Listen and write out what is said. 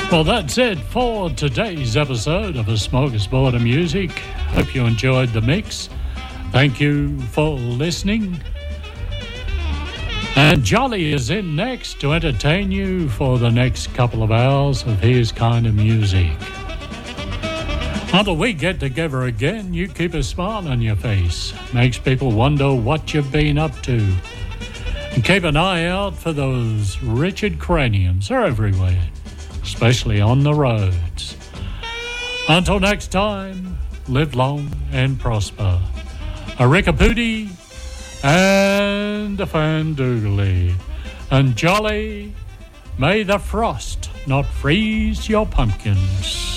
Well, that's it for today's episode of A Smorgasbord of Music. Hope you enjoyed the mix. Thank you for listening. And Jolly is in next to entertain you for the next couple of hours of his kind of music. Until we get together again, you keep a smile on your face. Makes people wonder what you've been up to. And keep an eye out for those Richard craniums. They're everywhere, especially on the roads. Until next time, live long and prosper. A Rickapooty and a Fandoodly. And Jolly, may the frost not freeze your pumpkins.